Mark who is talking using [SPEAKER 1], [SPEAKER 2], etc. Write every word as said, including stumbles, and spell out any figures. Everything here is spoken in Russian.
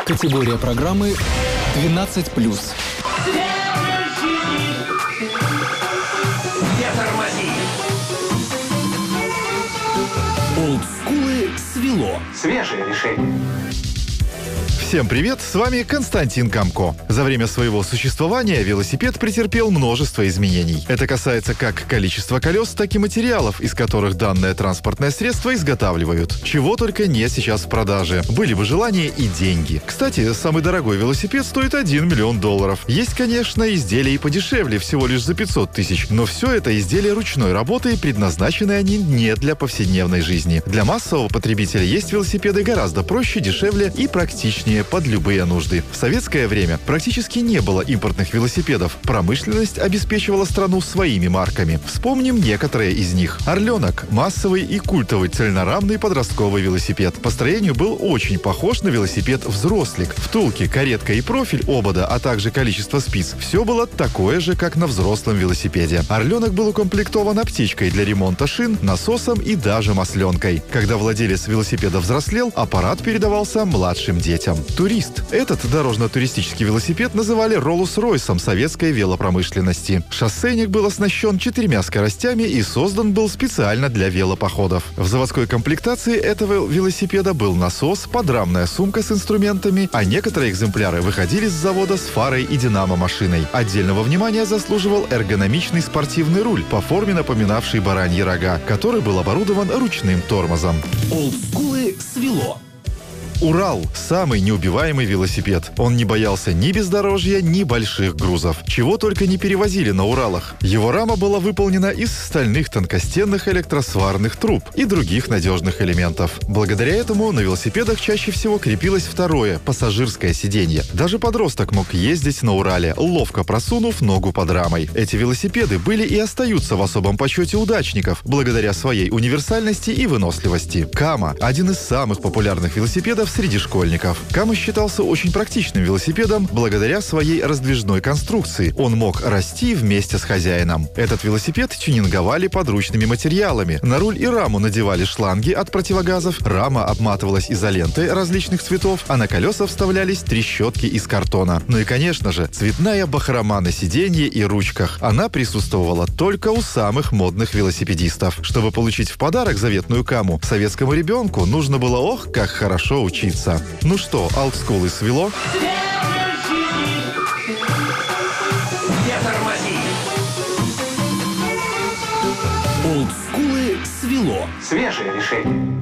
[SPEAKER 1] Категория программы двенадцать плюс.
[SPEAKER 2] Не тормози!
[SPEAKER 1] Олдскулы свело.
[SPEAKER 2] Свежее решение.
[SPEAKER 3] Всем привет, с вами Константин Камко. За время своего существования велосипед претерпел множество изменений. Это касается как количества колес, так и материалов, из которых данное транспортное средство изготавливают. Чего только нет сейчас в продаже. Были бы желания и деньги. Кстати, самый дорогой велосипед стоит один миллион долларов. Есть, конечно, изделия и подешевле, всего лишь за пятьсот тысяч. Но все это изделия ручной работы, и предназначены они не для повседневной жизни. Для массового потребителя есть велосипеды гораздо проще, дешевле и практичнее под любые нужды. В советское время практически не было импортных велосипедов. Промышленность обеспечивала страну своими марками. Вспомним некоторые из них. «Орленок» — массовый и культовый цельнорамный подростковый велосипед. По строению был очень похож на велосипед «Взрослик». Втулки, каретка и профиль обода, а также количество спиц — все было такое же, как на взрослом велосипеде. «Орленок» был укомплектован аптечкой для ремонта шин, насосом и даже масленкой. Когда владелец велосипеда взрослел, аппарат передавался младшим детям. «Турист». Этот дорожно-туристический велосипед называли Роллс-Ройсом советской велопромышленности. Шоссейник был оснащен четырьмя скоростями и создан был специально для велопоходов. В заводской комплектации этого велосипеда был насос, подрамная сумка с инструментами, а некоторые экземпляры выходили с завода с фарой и динамо-машиной. Отдельного внимания заслуживал эргономичный спортивный руль, по форме напоминавший бараньи рога, который был оборудован ручным тормозом.
[SPEAKER 1] Олдскулы свело.
[SPEAKER 3] «Урал» — самый неубиваемый велосипед. Он не боялся ни бездорожья, ни больших грузов. Чего только не перевозили на «Уралах». Его рама была выполнена из стальных тонкостенных электросварных труб и других надежных элементов. Благодаря этому на велосипедах чаще всего крепилось второе, пассажирское сиденье. Даже подросток мог ездить на «Урале», ловко просунув ногу под рамой. Эти велосипеды были и остаются в особом почете удачников, благодаря своей универсальности и выносливости. «Кама» — один из самых популярных велосипедов среди школьников. «Кама» считался очень практичным велосипедом благодаря своей раздвижной конструкции. Он мог расти вместе с хозяином. Этот велосипед тюнинговали подручными материалами. На руль и раму надевали шланги от противогазов, рама обматывалась изолентой различных цветов, а на колеса вставлялись трещотки из картона. Ну и, конечно же, цветная бахрома на сиденье и ручках. Она присутствовала только у самых модных велосипедистов. Чтобы получить в подарок заветную «Каму», советскому ребенку нужно было ох, как хорошо учиться. Ну что, олдскулы свело?
[SPEAKER 2] Не тормози!
[SPEAKER 1] Олдскулы свело.
[SPEAKER 2] Свежее решение.